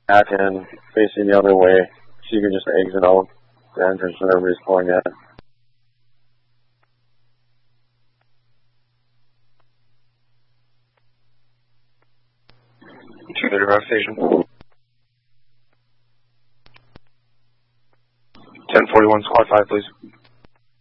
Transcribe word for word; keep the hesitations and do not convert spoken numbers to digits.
back and facing the other way, so you can just exit out the entrance when everybody's pulling in. To the direct station. ten forty-one, squad five, please.